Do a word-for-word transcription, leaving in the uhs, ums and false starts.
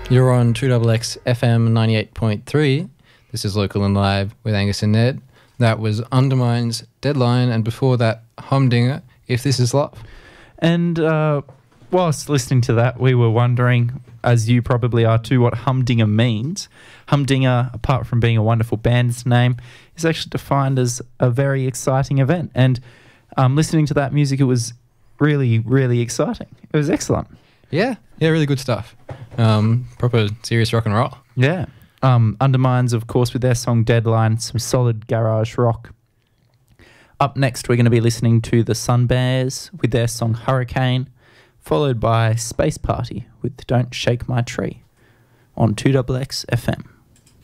You're on two X X F M ninety-eight point three. This is Local and Live with Angus and Ned. That was Undermine's Deadline, and before that, Humdinger, If This Is Love. And uh, whilst listening to that, we were wondering, as you probably are too, what Humdinger means. Humdinger, apart from being a wonderful band's name, is actually defined as a very exciting event. And um, listening to that music, it was really, really exciting. It was excellent. Yeah, yeah, really good stuff. Um, proper serious rock and roll. Yeah. Um, Undermines, of course, with their song Deadline, some solid garage rock. Up next, we're going to be listening to the Sun Bears with their song Hurricane, followed by Space Party with Don't Shake My Tree on two X X F M.